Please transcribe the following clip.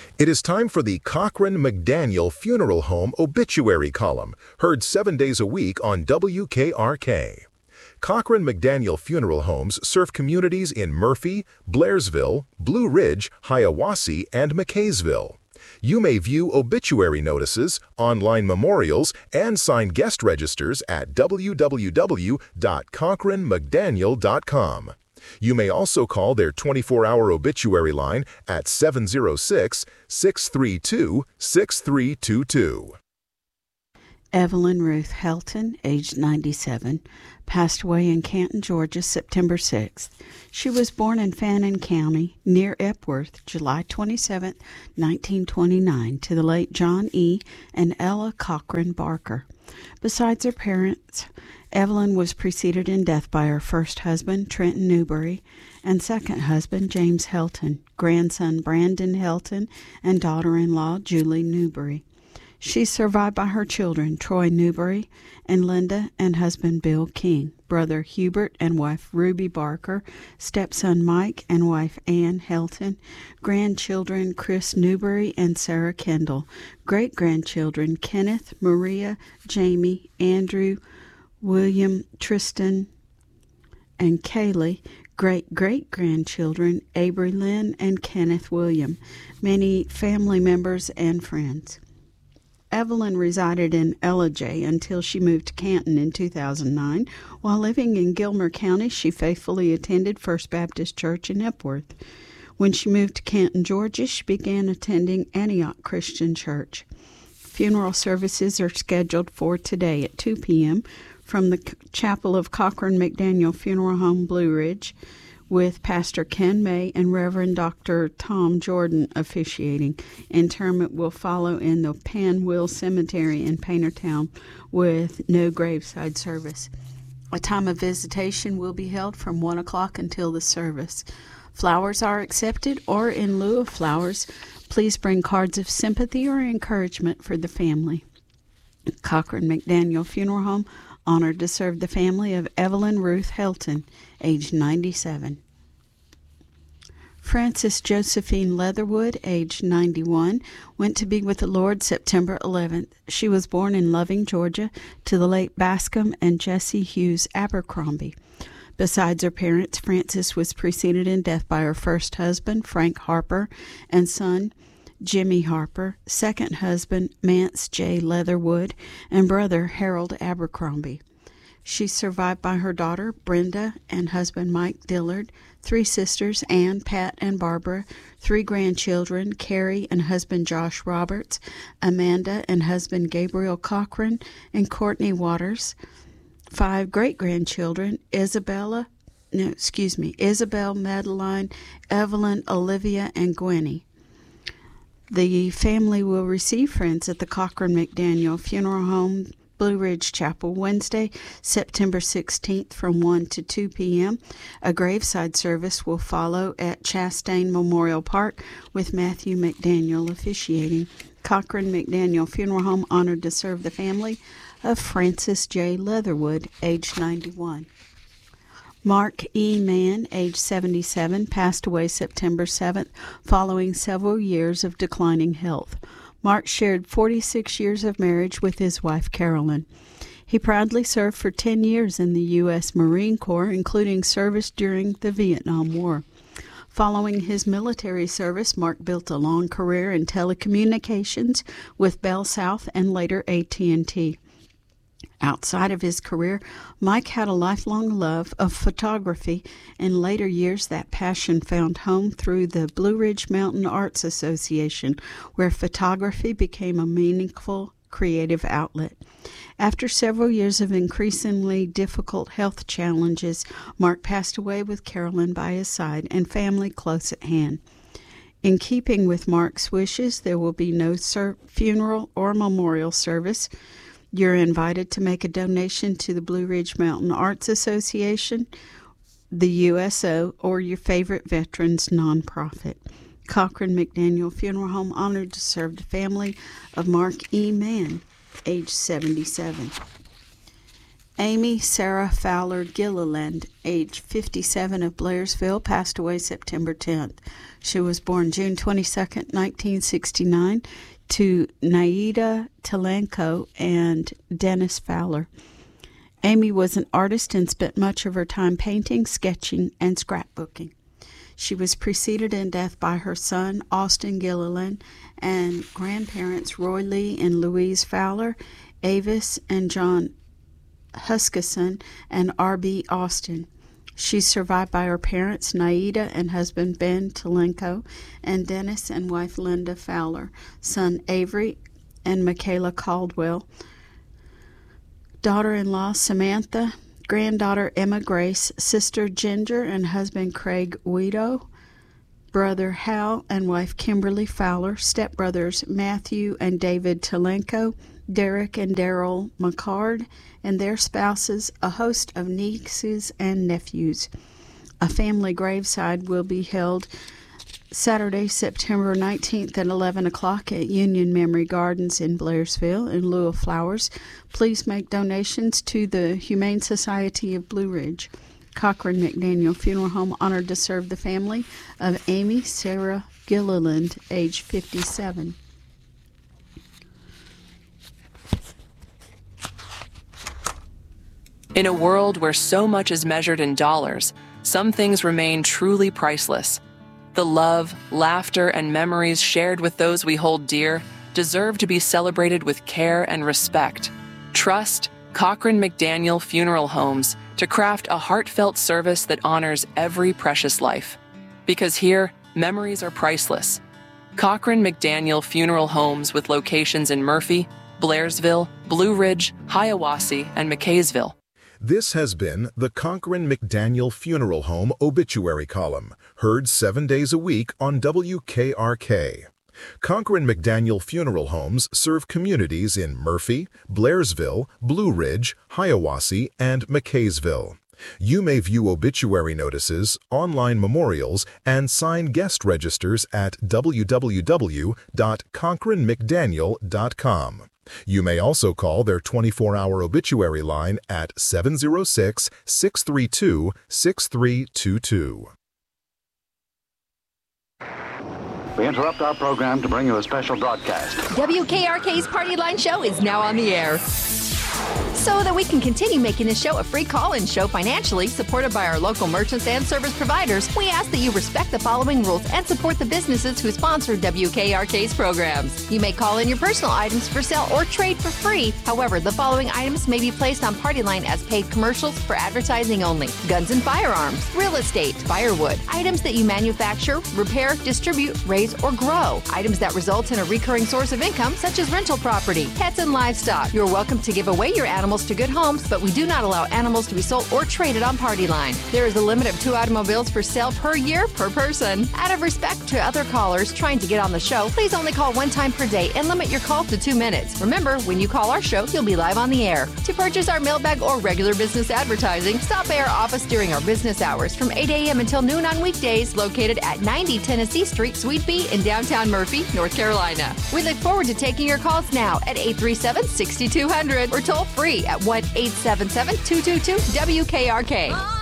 It is time for the Cochran McDaniel Funeral Home Obituary Column, heard 7 days a week on WKRK. Cochran McDaniel Funeral Homes serve communities in Murphy, Blairsville, Blue Ridge, Hiawassee, and McKaysville. You may view obituary notices, online memorials, and sign guest registers at www.cochranmcdaniel.com. You may also call their 24-hour obituary line at 706-632-6322. Evelyn Ruth Helton, aged 97, passed away in Canton, Georgia, September 6th. She was born in Fannin County, near Epworth, July 27, 1929, to the late John E. and Ella Cochran Barker. Besides her parents, Evelyn was preceded in death by her first husband, Trenton Newberry, and second husband, James Helton, grandson Brandon Helton, and daughter-in-law, Julie Newberry. She's survived by her children, Troy Newberry and Linda, and husband Bill King, brother Hubert and wife Ruby Barker, stepson Mike and wife Ann Helton, grandchildren Chris Newberry and Sarah Kendall, great-grandchildren Kenneth, Maria, Jamie, Andrew, William, Tristan, and Kaylee, great-great-grandchildren Avery Lynn and Kenneth William, many family members and friends. Evelyn resided in Ellijay until she moved to Canton in 2009. While living in Gilmer County, she faithfully attended First Baptist Church in Epworth. When she moved to Canton, Georgia, she began attending Antioch Christian Church. Funeral services are scheduled for today at 2 p.m. from the Chapel of Cochran McDaniel Funeral Home, Blue Ridge, with Pastor Ken May and Reverend Dr. Tom Jordan officiating. Interment will follow in the Panwill Cemetery in Paintertown with no graveside service. A time of visitation will be held from 1 o'clock until the service. Flowers are accepted, or in lieu of flowers, please bring cards of sympathy or encouragement for the family. Cochran McDaniel Funeral Home, honored to serve the family of Evelyn Ruth Helton, age 97. Frances Josephine Leatherwood, age 91, went to be with the Lord September 11th. She was born in Loving, Georgia, to the late Bascom and Jessie Hughes Abercrombie. Besides her parents, Frances was preceded in death by her first husband, Frank Harper, and son, Jimmy Harper, second husband, Mance J. Leatherwood, and brother, Harold Abercrombie. She's survived by her daughter, Brenda, and husband, Mike Dillard, 3 sisters, Ann, Pat, and Barbara, 3 grandchildren, Carrie and husband Josh Roberts, Amanda and husband Gabriel Cochran, and Courtney Waters, 5 great-grandchildren, Isabel, Madeline, Evelyn, Olivia, and Gwenny. The family will receive friends at the Cochran McDaniel Funeral Home, Blue Ridge Chapel, Wednesday, September 16th from 1 to 2 p.m. A graveside service will follow at Chastain Memorial Park with Matthew McDaniel officiating. Cochran McDaniel Funeral Home, honored to serve the family of Frances J. Leatherwood, age 91. Mark E. Mann, age 77, passed away September 7th following several years of declining health. Mark shared 46 years of marriage with his wife, Carolyn. He proudly served for 10 years in the U.S. Marine Corps, including service during the Vietnam War. Following his military service, Mark built a long career in telecommunications with Bell South and later AT&T. Outside of his career, Mike had a lifelong love of photography. In later years, that passion found home through the Blue Ridge Mountain Arts Association, where photography became a meaningful creative outlet. After several years of increasingly difficult health challenges, Mark passed away with Carolyn by his side and family close at hand. In keeping with Mark's wishes, there will be no funeral or memorial service. You're invited to make a donation to the Blue Ridge Mountain Arts Association, the USO, or your favorite veterans nonprofit. Cochran McDaniel Funeral Home, honored to serve the family of Mark E. Mann, age 77. Amy Sarah Fowler Gilliland, age 57, of Blairsville, passed away September 10th. She was born June 22, 1969, to Naida Telenko and Dennis Fowler. Amy was an artist and spent much of her time painting, sketching, and scrapbooking. She was preceded in death by her son, Austin Gilliland, and grandparents Roy Lee and Louise Fowler, Avis and John Huskisson, and R.B. Austin. She's survived by her parents, Naida and husband Ben Telenko, and Dennis and wife Linda Fowler, son Avery and Michaela Caldwell, daughter-in-law Samantha, granddaughter Emma Grace, sister Ginger and husband Craig Guido, brother Hal and wife Kimberly Fowler, stepbrothers Matthew and David Telenko, Derek and Daryl McCard, and their spouses, a host of nieces and nephews. A family graveside will be held Saturday, September 19th at 11 o'clock at Union Memory Gardens in Blairsville in lieu of flowers. Please make donations to the Humane Society of Blue Ridge. Cochran McDaniel Funeral Home honored to serve the family of Amy Sarah Gilliland, age 57. In a world where so much is measured in dollars, some things remain truly priceless. The love, laughter, and memories shared with those we hold dear deserve to be celebrated with care and respect. Trust Cochran McDaniel Funeral Homes to craft a heartfelt service that honors every precious life. Because here, memories are priceless. Cochran McDaniel Funeral Homes with locations in Murphy, Blairsville, Blue Ridge, Hiawassee, and McKaysville. This has been the Cochran McDaniel Funeral Home Obituary Column, heard 7 days a week on WKRK. Cochran McDaniel Funeral Homes serve communities in Murphy, Blairsville, Blue Ridge, Hiawassee, and McKaysville. You may view obituary notices, online memorials, and sign guest registers at www.cochranmcdaniel.com. You may also call their 24-hour obituary line at 706-632-6322. We interrupt our program to bring you a special broadcast. WKRK's Party Line Show is now on the air. So that we can continue making this show a free call-in show financially, supported by our local merchants and service providers, we ask that you respect the following rules and support the businesses who sponsor WKRK's programs. You may call in your personal items for sale or trade for free. However, the following items may be placed on Party Line as paid commercials for advertising only: guns and firearms, real estate, firewood, items that you manufacture, repair, distribute, raise, or grow, items that result in a recurring source of income such as rental property, pets, and livestock. You're welcome to give away your animals to good homes, but we do not allow animals to be sold or traded on Party Line. There is a limit of 2 automobiles for sale per year per person. Out of respect to other callers trying to get on the show, please only call 1 time per day and limit your call to 2 minutes. Remember, when you call our show, you'll be live on the air. To purchase our mailbag or regular business advertising, stop by our office during our business hours from 8 a.m. until noon on weekdays, located at 90 Tennessee Street, Suite B in downtown Murphy, North Carolina. We look forward to taking your calls now at 837-6200 or toll free at 1-877-222-WKRK.